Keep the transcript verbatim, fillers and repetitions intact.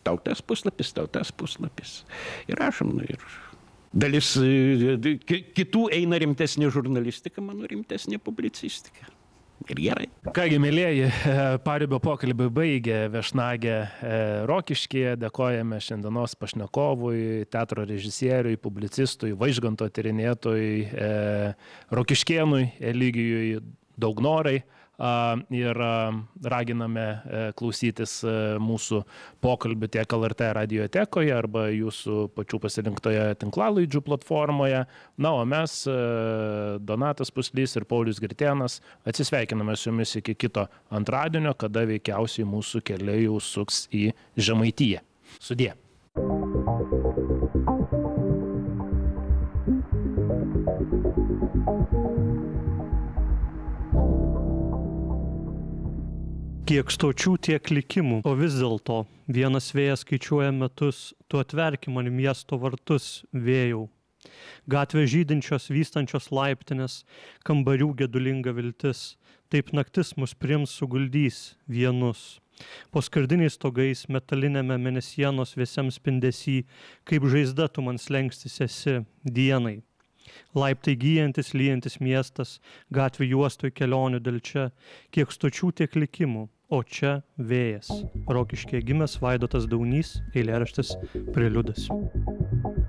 Tau tas puslapis, tau tas puslapis. Ir rašom, nu, ir dalis e, ki- kitų eina rimtesnė žurnalistika, mano rimtesnė publicistika. Ir gerai. Kągi, mėlieji, paribio pokalbį baigė viešnagė e, Rokiškyje. Dėkojame šiandienos pašnekovui, teatro režisieriui, publicistui, Vaižganto tyrinėtojui, e, Rokiškėnui, Eligijui Daugnorai. A, ir a, raginame e, klausytis e, mūsų pokalbių tiek L R T radiotekoje arba jūsų pačių pasirinktoje tinklalaidžių platformoje. Na, o mes, e, Donatas Puslys ir Paulius Gritėnas, atsisveikiname su jumis iki kito antradienio, kada veikiausiai mūsų keliai jau suks į Žemaitiją. Sudie. Kiek stočių, tiek likimų, o vis dėlto vienas vėjas skaičiuoja metus, tu atverki man miesto vartus, vėjau. Gatvė žydinčios, vystančios laiptinės, kambarių gedulinga viltis, taip naktis mus priims suguldys vienus. Po skardiniais stogais, metalinėme mėnesienos vėsiam spindesy, kaip žaizda tu man slengstis esi dienai. Laiptai gyjantis, lyjantis miestas, gatvė juostoj kelionių dėl čia, kiek stočių, tiek likimų, o čia vėjas. Rokiškyje gimęs Vaidotas Daunys, eilėraštis Preliudas.